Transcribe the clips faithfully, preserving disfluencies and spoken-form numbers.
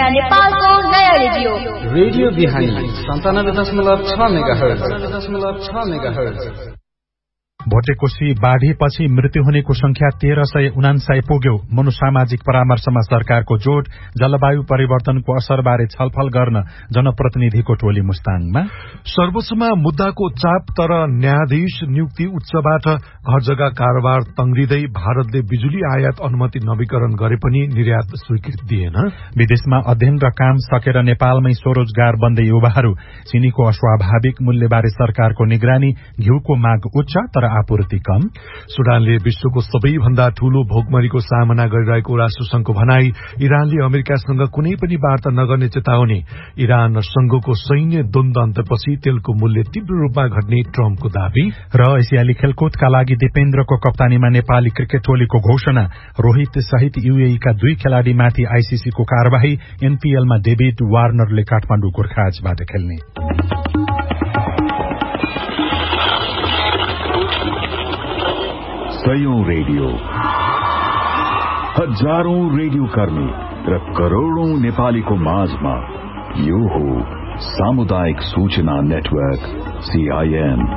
नयाँ नेपालको नयाँ रेडियो रेडियो बिहानी सन्तानब्बे दशमलव छ मेगाहर्ज। भोटेकोशी बाढीपछि मृत्यु हुनेको संख्या तेह्र सय उनान्सय पुग्यो। मनोसामाजिक परामर्शमा सरकारको जोड। जलवायु परिवर्तनको असरबारे छलफल गर्न जनप्रतिनिधिको टोली मुस्ताङमा। सर्वोच्चमा मुद्दाको चाप, तर न्यायाधीश नियुक्ति उच्चबाट घर जग्गा कारोबार तंग्रिँदै भारतले बिजुली आयात अनुमति नवीकरण गरे पनि निर्यात स्वीकृति दिएन। विदेशमा अध्ययन र काम सकेर नेपालमै स्वरोजगार बन्दै युवाहरू। चिनीको अस्वाभाविक मूल्यबारे सरकारको निगरानी। घिउको माग उच्च तर आपूर्ति कम। सुडानले विश्वको सबैभन्दा ठूलो भोकमरीको सामना गरिरहेको राष्ट्रसंघको भनाई। इरानले अमेरिकासँग कुनै पनि वार्ता नगर्ने चेतावनी। इरान र संघको सैन्य द्वन्द्व अन्तपछि तेलको मूल्य तीव्र रूपमा घट्ने ट्रम्पको दावी। र एसियाली खेलकुदका लागि दिपेन्द्रको कप्तानीमा नेपाली क्रिकेट टोलीको घोषणा। रोहित सहित यूएईका दुई खेलाड़ीमाथि आईसीसीको कार्यवाही। एनपीएलमा डेभिड वार्नरले काठमाडौँ गोर्खाजबाट खेल्ने। सयौं रेडियो, हजारौं रेडियो कर्मी र करोड़ौं नेपालीको माझमा यो हो सामुदायिक सूचना नेटवर्क सीआईएन।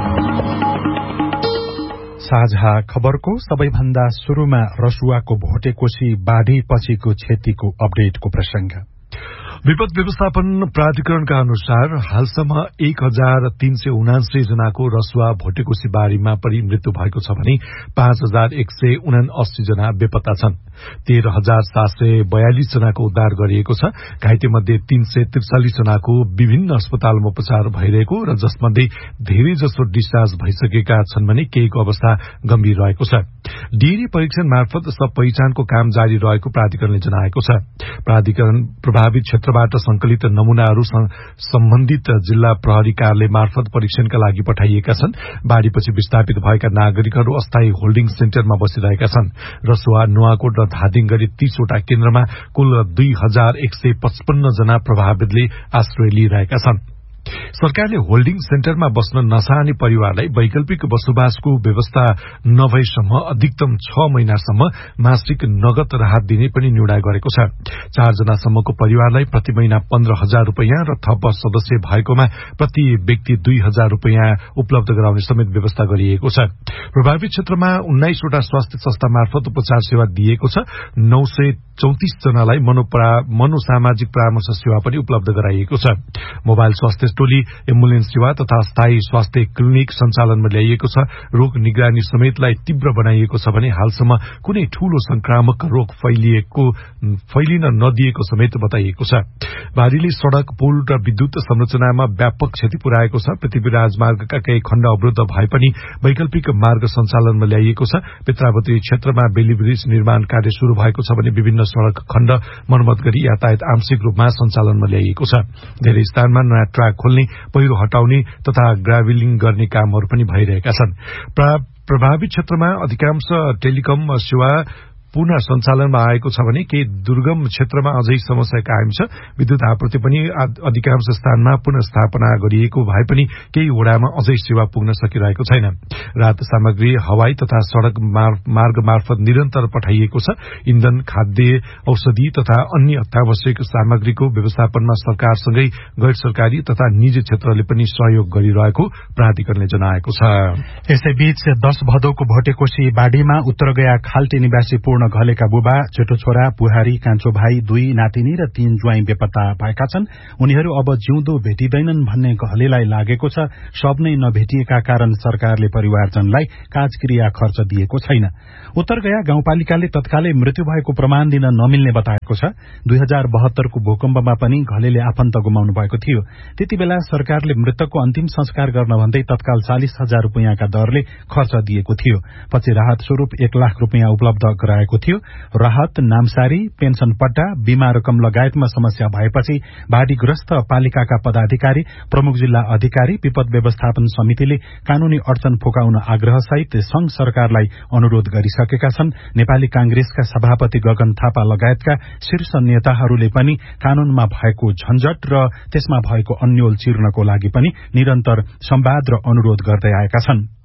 साझा खबरको सबैभन्दा शुरूमा रसुवाको भोटेकोशी बाढी पछिको क्षतिको अपडेटको प्रसंग। विपद व्यवस्थापन प्राधिकरणका अनुसार हालसम्म एक हजार तीन सय उनासी जनाको रसुवा भोटेकोशी बाढीमा परि मृत्यु भएको छ भने पाँच हजार एक सय उनासी जना बेपत्ता छन्। तेह्र हजार सात सय बयालिस जनाको उद्धार गरिएको छ। घाइते मध्ये तीन सय त्रिचालिस जनाको विभिन्न अस्पतालमा उपचार भइरहेको र जसमध्ये धेरै जसो डिस्चार्ज भइसकेका छन् भने केहीको अवस्था गम्भीर रहेको छ। डीएनए परीक्षण मार्फत सब पहिचानको काम जारी रहेको प्राधिकरणले जनाएको छ। प्राधिकरण प्रभावित क्षेत्रबाट संकलित नमूनाहरू सम्बन्धित जिल्ला प्रहरी कार्यालय मार्फत परीक्षणका लागि पठाइएका छन्। बाढ़ीपछि विस्थापित भएका नागरिकहरू अस्थायी होल्डिङ सेन्टरमा बसिरहेका छन्। रसुवा, नुवाकोट र धादिङ गरी तीसवटा केन्द्रमा कुल दुई हजार एक सय पचपन्न जना प्रभावितले आश्रय लिइरहेका छन्। सरकारले होल्डिङ सेन्टरमा बस्न नचाहने परिवारलाई वैकल्पिक बसोबासको व्यवस्था नभएसम्म अधिकतम छ महिनासम्म मासिक नगद राहत दिने पनि निर्णय गरेको छ। चार जनासम्मको परिवारलाई प्रति महिना पन्ध्र हजार रूपियाँ र थप सदस्य भएकोमा प्रति व्यक्ति दुई हजार रूपियाँ उपलब्ध गराउने समेत व्यवस्था गरिएको छ। प्रभावित क्षेत्रमा उन्नाइसवटा स्वास्थ्य संस्था मार्फत उपचार सेवा दिएको छ। नौ सय चौतिस जनालाई मनोसामाजिक परामर्श सेवा पनि उपलब्ध गराइएको छ। मोबाइल स्वास्थ्य टोली, एम्बुलेन्स सेवा तथा स्थायी स्वास्थ्य क्लिनिक सञ्चालनमा ल्याइएको छ। रोग निगरानी समेतलाई तीव्र बनाइएको छ भने हालसम्म कुनै ठूलो संक्रामक रोग फैलिएको फैलिन नदिएको समेत बताइएको छ। बाढ़ीले सड़क, पुल र विद्युत संरचनामा व्यापक क्षति पुर्याएको छ। पृथ्वी राजमार्गका केही खण्ड अवरुद्ध भए पनि वैकल्पिक मार्ग सञ्चालनमा ल्याइएको छ। पेत्रावती क्षेत्रमा बेली ब्रिज निर्माण कार्य शुरू भएको छ भने विभिन्न सड़क खण्ड मर्मत गरी यातायात आंशिक रूपमा सञ्चालनमा ल्याइएको छ। धेरै स्थानमा नयाँ ट्र्याक खोल्ने, पहिरो हटाउने तथा ग्राभलिङ गर्ने कामहरू पनि भइरहेका छन्। प्रभावित क्षेत्रमा अधिकांश टेलिकम सेवा पुनः सञ्चालनमा आएको छ भने केही दुर्गम क्षेत्रमा अझै समस्या कायम छ। विद्युत आपूर्ति पनि अधिकांश स्थानमा पुनः स्थापना गरिएको भए पनि केही वडामा अझै सेवा पुग्न सकिरहेको छैन। राहत सामग्री हवाई तथा सड़क मार्ग मार्फत निरन्तर पठाइएको छ। इन्धन, खाद्य, औषधि तथा अन्य अत्यावश्यक सामग्रीको व्यवस्थापनमा सरकारसँगै गैर सरकारी तथा निजी क्षेत्रले पनि सहयोग गरिरहेको प्राधिकरणले जनाएको छ। यसैबीच दश भदौको भोटेकोशी बाढीमा उत्तर गया खाल्टे निवासी पूर्ण घलेका बुबा, जेठो छोरा, बुहारी, कान्छो भाइ, दुई नातिनी र तीन ज्वाइँ बेपत्ता भएका छन्। उनीहरू अब जिउँदो भेटिँदैनन् भन्ने घलेलाई लागेको छ। सब नै नभेटिएका कारण सरकारले परिवारजनलाई काजक्रिया खर्च दिएको छैन। उत्तर गया गाउँपालिकाले तत्कालै मृत्यु भएको प्रमाण दिन नमिल्ने बताएको छ। दुई हजार बहत्तरको भूकम्पमा पनि घलेले आफन्त गुमाउनु भएको थियो। त्यति बेला सरकारले मृतकको अन्तिम संस्कार गर्न भन्दै तत्काल चालिस हजार रूपियाँका दरले खर्च दिएको थियो। पछि राहत स्वरूप एक लाख रूपियाँ उपलब्ध गराएको थियो। राहत, नामसारी, पेन्सन पट्टा, बीमा रकम लगायतमा समस्या भएपछि बाढ़ीग्रस्त पालिकाका पदाधिकारी, प्रमुख जिल्ला अधिकारी, विपद व्यवस्थापन समितिले कानूनी अडचन फुकाउन आग्रह सहित संघ सरकारलाई अनुरोध गरिसकेका छन्। नेपाली कांग्रेसका सभापति गगन थापा लगायतका शीर्ष नेताहरूले पनि कानूनमा भएको झन्झट र त्यसमा भएको अन्यल चिर्नको लागि पनि निरन्तर संवाद र अनुरोध गर्दै आएका छन्।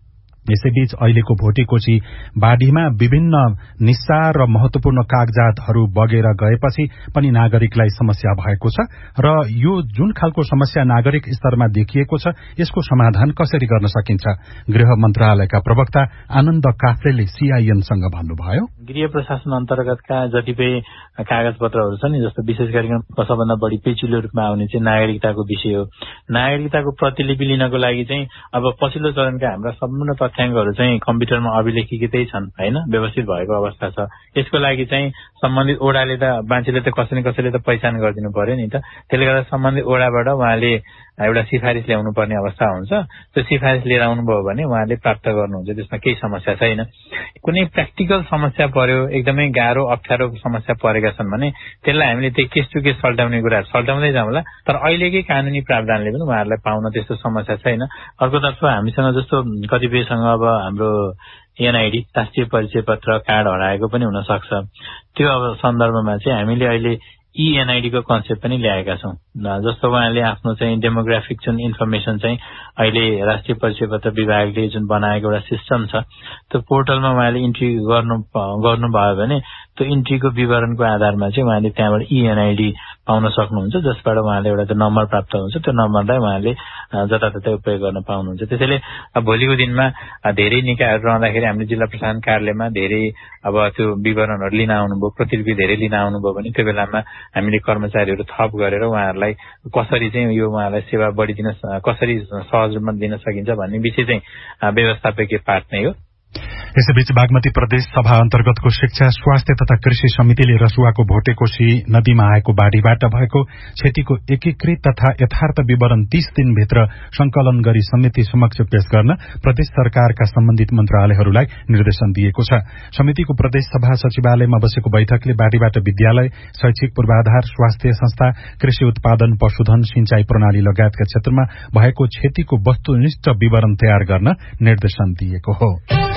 यसैबीच अहिलेको भोटेकोशी बाढीमा विभिन्न निस्सार र महत्वपूर्ण कागजातहरू बगेर गएपछि पनि नागरिकलाई समस्या भएको छ र यो जुन खालको समस्या नागरिक स्तरमा देखिएको छ यसको समाधान कसरी गर्न सकिन्छ गृह मन्त्रालयका प्रवक्ता आनन्द काफ्लेले सीआईएनसँग भन्नुभयो। गृह प्रशासन अन्तर्गतका जतिपय कागजपत्रहरू छन् नि, जस्तो विशेष गरी सबभन्दा बढी पेचिलो रूपमा आउने चाहिँ नागरिकताको विषय हो। नागरिकताको प्रतिलिपि लिनको लागि चाहिँ अब पछिल्लो चरणका हाम्रा सम्पूर्ण तथ्याङ्कहरू चाहिँ कम्प्युटरमा अभिलेखितै छन् हैन, व्यवस्थित भएको अवस्था छ। यसको लागि चाहिँ सम्बन्धित ओडाले त मान्छेले त कसैले कसैले त पहिचान गरिदिनु पर्यो नि त। त्यसले गर्दा सम्बन्धित ओडाबाट उहाँले एउटा सिफारिस ल्याउनु पर्ने अवस्था हुन्छ। त्यो सिफारिस लिएर आउनुभयो भने उहाँले प्राप्त गर्नुहुन्छ, त्यसमा केही समस्या छैन। कुनै प्र्याक्टिकल समस्या पर्यो, एकदमै गाह्रो अप्ठ्यारो समस्या परेका छन् भने त्यसलाई हामीले त्यो केस टु केस सल्टाउने कुराहरू सल्टाउँदै जाउँला। तर अहिलेकै कानुनी प्रावधानले पनि उहाँहरूलाई पाउन त्यस्तो समस्या छैन। अर्कोतर्फ हामीसँग जस्तो कतिपयसँग अब हाम्रो एनआईडी राष्ट्रिय परिचय पत्र कार्ड हराएको पनि हुन सक्छ। त्यो अब सन्दर्भमा चाहिँ हामीले अहिले इएनआईडी को कन्सेप्ट पनि ल्याएका छौं। जस्तो उहाँले आफ्नो चाहिँ डेमोग्राफिक जुन इन्फर्मेसन चाहिँ अहिले राष्ट्रिय परिचय पत्र विभागले जुन बनाएको एउटा सिस्टम छ, त्यो पोर्टलमा उहाँले इन्ट्री गर्नु गर्नुभयो भने त्यो इन्ट्रीको विवरणको आधारमा चाहिँ उहाँले त्यहाँबाट इएनआईडी पाउन सक्नुहुन्छ, जसबाट उहाँले एउटा त्यो नम्बर प्राप्त हुन्छ। त्यो नम्बरलाई उहाँले जताततै उपयोग गर्न पाउनुहुन्छ। त्यसैले भोलिको दिनमा धेरै निकायहरू रहँदाखेरि हामीले जिल्ला प्रशासन कार्यालयमा धेरै अब त्यो विवरणहरू लिन आउनुभयो, प्रतिलिपि धेरै लिन आउनुभयो भने त्यो बेलामा हामीले कर्मचारीहरू थप गरेर उहाँहरूलाई कसरी चाहिँ यो उहाँलाई सेवा बढिदिन कसरी सहज रूपमा दिन सकिन्छ भन्ने विषय चाहिँ व्यवस्थापकीय पाठ नै हो। यसैबीच बागमती प्रदेश सभा अन्तर्गतको शिक्षा स्वास्थ्य तथा कृषि समितिले रसुवाको भोटेकोशी नदीमा आएको बाढ़ीबाट भएको क्षतिको एकीकृत तथा यथार्थ विवरण तीस दिनभित्र संकलन गरी समिति समक्ष पेश गर्न प्रदेश सरकारका सम्बन्धित मन्त्रालयहरूलाई निर्देशन दिएको छ। समितिको प्रदेश सभा सचिवालयमा बसेको बैठकले बाढ़ीबाट विद्यालय, शैक्षिक पूर्वाधार, स्वास्थ्य संस्था, कृषि उत्पादन, पशुधन, सिंचाई प्रणाली लगायतका क्षेत्रमा भएको क्षतिको वस्तुनिष्ठ विवरण तयार गर्न निर्देशन दिएको हो।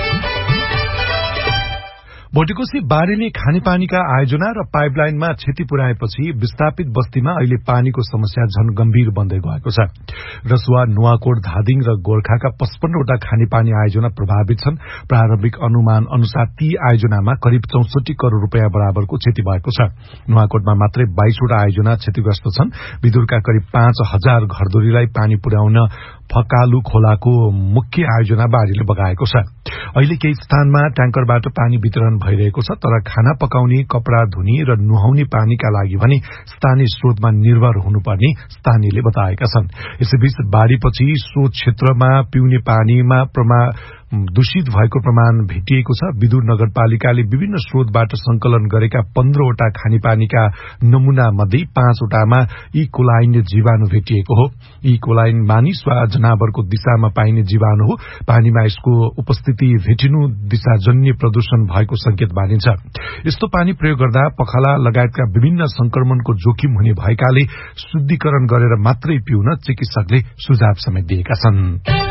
भोटेकोशी बाढ़ीले खानेपानीका आयोजना र पाइपलाइनमा क्षति पुर्याएपछि विस्थापित बस्तीमा अहिले पानीको समस्या झन गम्भीर बन्दै गएको छ। रसुवा, नुवाकोट, धादिङ र गोर्खाका पचपन्नवटा खानेपानी आयोजना प्रभावित छन्। प्रारम्भिक अनुमान अनुसार ती आयोजनामा करिब चौसठी करोड़ रूपियाँ बराबरको क्षति भएको छ। नुवाकोटमा मात्रै बाइसवटा आयोजना क्षतिग्रस्त छन्। विदुरका करिब पाँच हजार घरधुरीलाई पानी पुर्याउन फकालु खोलाको मुख्य आयोजना बाढ़ीले बगाएको छ। अहिले केही स्थानमा ट्याङ्करबाट पानी वितरण भइरहेको छ, तर खाना पकाउने, कपड़ा धुने र नुहाउने पानीका लागि भने स्थानीय स्रोतमा निर्भर हुनुपर्ने स्थानीयले बताएका छन्। यसैबीच बाढ़ीपछि सो क्षेत्रमा पिउने पानीमा प्रमा दूषित भएको प्रमाण भेटिएको छ। विदुर नगरपालिकाले विभिन्न स्रोतबाट संकलन गरेका पन्ध्रवटा खानेपानीका नमूना मध्ये पाँचवटामा ई कोलाइन जीवाणु भेटिएको हो। ई कोलाइन मानिस वा जनावरको दिशामा पाइने जीवाणु हो। पानीमा यसको उपस्थिति भेटिनु दिशाजन्य प्रदूषण भएको संकेत मानिन्छ। यस्तो पानी प्रयोग गर्दा पखाला लगायतका विभिन्न संक्रमणको जोखिम हुने भएकाले शुद्धिकरण गरेर मात्रै पिउन चिकित्सकले सुझाव समेत दिएका छन्।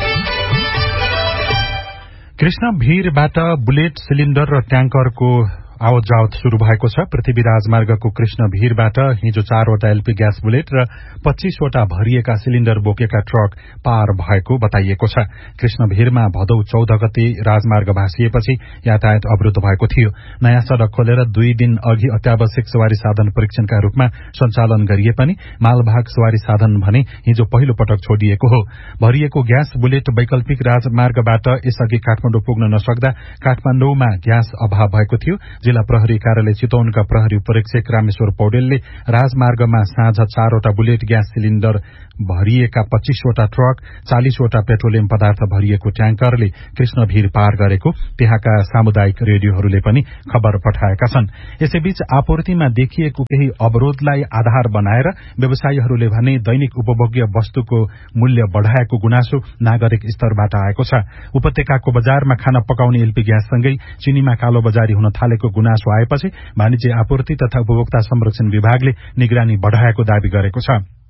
कृष्ण भीरबाट बुलेट, सिलिण्डर र ट्याङ्करको आवत जावत शुरू भएको छ। पृथ्वी राजमार्गको कृष्ण भीरबाट हिजो चारवटा एलपी ग्यास बुलेट र पच्चीसवटा भरिएका सिलिण्डर बोकेका ट्रक पार भएको बताइएको छ। कृष्ण भीरमा भदौ चौध गते राजमार्ग भाँसिएपछि यातायात अवरुद्ध भएको थियो। नयाँ सड़क खोलेर दुई दिन अघि अत्यावश्यक सवारी साधन परीक्षणका रूपमा सञ्चालन गरिए पनि मालवाहक सवारी साधन भने हिजो पहिलो पटक छोडिएको हो। भरिएको ग्यास बुलेट वैकल्पिक राजमार्गबाट यसअघि काठमाडौँ पुग्न नसक्दा काठमाडौँमा ग्यास अभाव भएको थियो। जिल्ला प्रहरी कार्यालय चितवनका प्रहरी परीक्षक रामेश्वर पौडेलले राजमार्गमा साँझ चारवटा बुलेट ग्यास सिलिण्डर भरिएका पच्चीसवटा ट्रक, चालिसवटा पेट्रोलियम पदार्थ भरिएको ट्याङ्करले कृष्ण भीर पार गरेको त्यहाँका सामुदायिक रेडियोहरूले पनि खबर पठाएका छन्। यसैबीच आपूर्तिमा देखिएको केही अवरोधलाई आधार बनाएर व्यवसायीहरूले भने दैनिक उपभोग्य वस्तुको मूल्य बढ़ाएको गुनासो नागरिक स्तरबाट आएको छ। उपत्यकाको बजारमा खाना पकाउने एलपी ग्याससँगै चिनीमा कालो बजारी हुन थालेको गुनासो आएपछि वाणिज्य आपूर्ति तथा उपभोक्ता संरक्षण विभागले निगरानी बढ़ाएको दावी गरेको छ।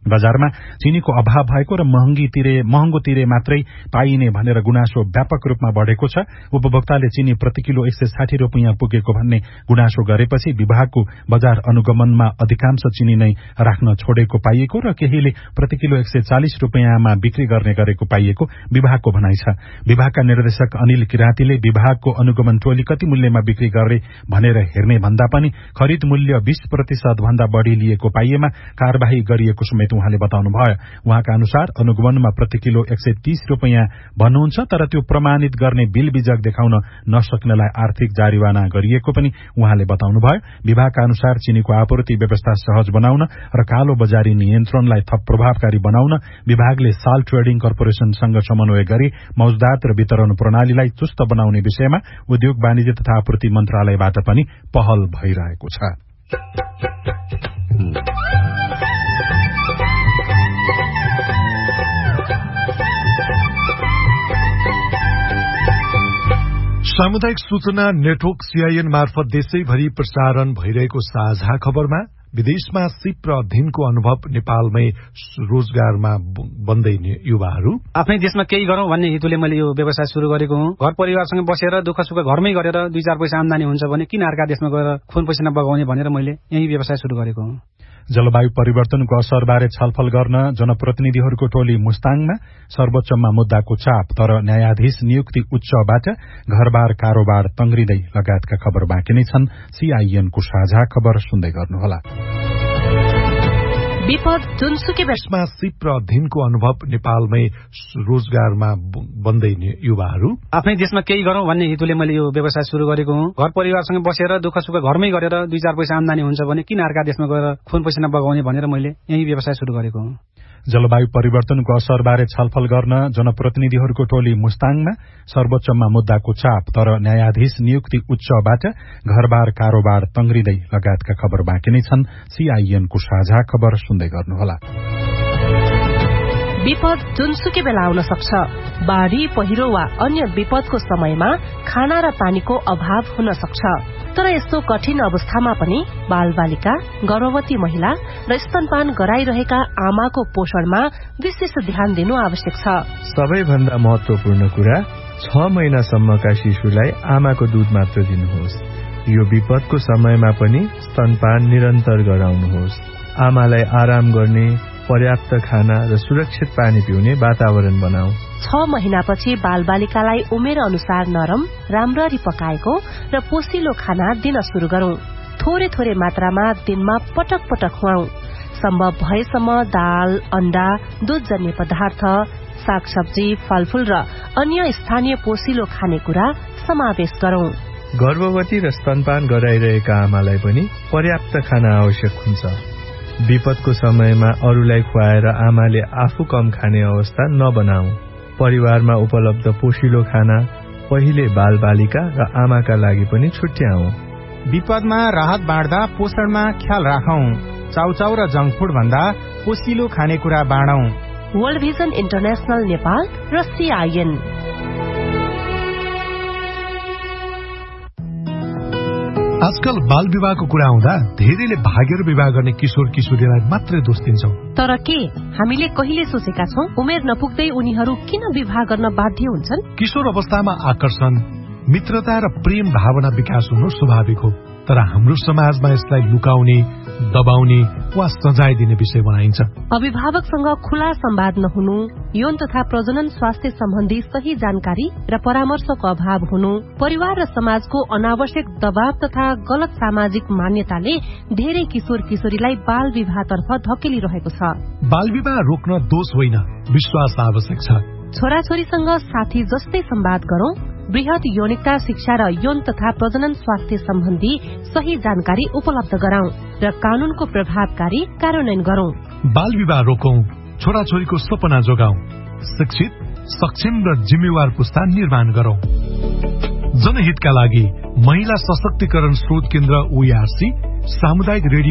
बजारमा चिनीको अभाव भएको र महँगी तिरे महँगो तिरे मात्रै पाइने भनेर गुनासो व्यापक रूपमा बढ़ेको छ। उपभोक्ताले चिनी प्रति किलो एक सय साठी रुपियाँ पुगेको भन्ने गुनासो गरेपछि विभागको बजार अनुगमनमा अधिकांश चिनी नै राख्न छोडेको पाइएको र केहीले प्रति किलो एक सय चालिस रुपियाँमा बिक्री गर्ने गरेको पाइएको विभागको भनाइ छ। विभागका निर्देशक अनिल किराँतीले विभागको अनुगमन टोली कति मूल्यमा बिक्री गरे भनेर हेर्ने भन्दा पनि खरिद मूल्य बीस प्रतिशत भन्दा बढ़ी लिएको पाइएमा कार्यवाही गरिएको समेत उहाँले बताउनुभयो। उहाँका अनुसार अनुगमनमा प्रति किलो एक सय तीस रुपियाँ भन्नुहुन्छ, तर त्यो प्रमाणित गर्ने बिल बिजक देखाउन नसक्नेलाई आर्थिक जारिवाना गरिएको पनि उहाँले बताउनुभयो। विभागका अनुसार चिनीको आपूर्ति व्यवस्था सहज बनाउन र कालो बजारी नियन्त्रणलाई थप प्रभावकारी बनाउन विभागले साल ट्रेडिङ कर्पोरेशनसँग समन्वय गरी मौजदात र वितरण प्रणालीलाई चुस्त बनाउने विषयमा उद्योग वाणिज्य तथा आपूर्ति मन्त्रालयबाट पनि पहल भइरहेको छ। सामुदायिक सूचना नेटवर्क सीआईएन मार्फत देशैभरि प्रसारण भइरहेको साझा खबरमा विदेशमा सिप र अध्ययनको अनुभव नेपालमै रोजगारमा बन्दै युवाहरू आफ्नै देशमा केही गरौं भन्ने हेतुले मैले यो व्यवसाय शुरू गरेको हुँ। घर परिवारसँग बसेर दुःख सुख घरमै गरेर दुई चार पैसा आम्दानी हुन्छ भने किन अर्का देशमा गएर खुन पसिना बगाउने भनेर मैले यही व्यवसाय शुरू गरेको हुँ। जलवायु परिवर्तनको असरबारे छलफल गर्न जनप्रतिनिधिहरूको टोली मुस्ताङमा, सर्वोच्चमा मुद्दाको चाप तर न्यायाधीश नियुक्ति उच्चबाट घरबार कारोबार तंग्रिँदै लगायतका खबर बाँकी नै छन्। सीआईएनको साझा खबर सुन्दै गर्नुहोला। विपद जुनसुकै बेलामा सिप र अध्ययनको अनुभव नेपालमै रोजगारमा बन्दै युवाहरू आफ्नै देशमा केही गरौं भन्ने हेतुले मैले यो व्यवसाय शुरू गरेको हुँ। घर परिवारसँग बसेर दुःख सुख घरमै गरेर दुई चार पैसा आम्दानी हुन्छ भने किन अर्का देशमा गएर खुन पसिना बगाउने भनेर मैले यही व्यवसाय शुरू गरेको हुँ। जलवायु परिवर्तनको असरबारे छलफल गर्न जनप्रतिनिधिहरूको टोली मुस्ताङमा, सर्वोच्चमा मुद्दाको चाप तर न्यायाधीश नियुक्ति उच्चबाट घरबार कारोबार तंग्रिँदै लगायतका खबर बाँकी नै छन्। सीआईएनको साझा खबर सुन्दै गर्नुहोला। विपद जुनसुकै बेला आउन सक्छ। बाढ़ी, पहिरो वा अन्य विपदको समयमा खाना र पानीको अभाव हुन सक्छ। तर यस्तो कठिन अवस्थामा पनि बालबालिका, गर्भवती महिला र स्तनपान गराइरहेका आमाको पोषणमा विशेष ध्यान दिनु आवश्यक छ। सबैभन्दा महत्वपूर्ण कुरा, छ महिनासम्मका शिशुलाई आमाको दूध मात्र दिनुहोस्। यो विपदको समयमा पनि स्तनपान निरन्तर गराउनुहोस्। आमालाई आराम गर्ने, पर्याप्त खाना र सुरक्षित पानी पिउने वातावरण बनाऊ। छ महिनापछि बालबालिकालाई उमेर अनुसार नरम, राम्ररी पकाएको र पोसिलो खाना दिन शुरू गरौं। थोरै थोरै मात्रामा दिनमा पटक पटक खुवाऊ। सम्भव भएसम्म दाल, अण्डा, दूधजन्य पदार्थ, सागसब्जी, फलफूल र अन्य स्थानीय पोसिलो खानेकुरा समावेश गरौं। गर्भवती र स्तनपान गराइरहेका आमालाई पनि पर्याप्त खाना आवश्यक हुन्छ। विपदको समयमा अरूलाई खुवाएर आमाले आफू कम खाने अवस्था नबनाऊ। परिवारमा उपलब्ध पोषिलो खाना पहिले बालबालिका र आमाका लागि पनि छुट्याऊ। विपदमा राहत बाँड्दा पोषणमा ख्याल राखौं। चाउचाउ र जंक फूड भन्दा पोषिलो खानेकुरा बाँडौं। वर्ल्ड भिजन इन्टरनेशनल नेपाल र सीआईएन। आजकल बाल विवाहको कुरा आउँदा धेरैले भागेर विवाह गर्ने किशोर किशोरीलाई मात्रै दोष दिन्छौं। तर के हामीले कहिले सोचेका छौं उमेर नपुग्दै उनीहरू किन विवाह गर्न बाध्य हुन्छन्? किशोर अवस्थामा आकर्षण, मित्रता र प्रेम भावना विकास हुनु स्वाभाविक हो, तर हाम्रो समाजमा यसलाई लुकाउने, दबाउने वा सजाय दिने विषय बनाइन्छ। अभिभावकसँग खुला संवाद नहुनु, यौन तथा प्रजनन स्वास्थ्य सम्बन्धी सही जानकारी र परामर्शको अभाव हुनु, परिवार र समाजको अनावश्यक दबाव तथा गलत सामाजिक मान्यताले धेरै किशोर किशोरीलाई बाल विवाहतर्फ धकेलिरहेको छ। बाल विवाह रोक्न दोष होइन, विश्वास आवश्यक छ। छोराछोरीसँग साथी जस्तै संवाद गरौं। बृहत यौनिकता शिक्षा र यौन तथा प्रजनन स्वास्थ्य सम्बन्धी सही जानकारी उपलब्ध गराउँ र कानूनको प्रभावकारी कार्यान्वयन गरौं। बाल विवाह रोकौं, छोराछोरीको सपना जोगाउँ, शिक्षित, सक्षम र जिम्मेवार पुस्ता निर्माण गरौं। जनहितका लागि महिला सशक्तिकरण स्रोत केन्द्र ओईआरसी, सामुदायिक रेडियो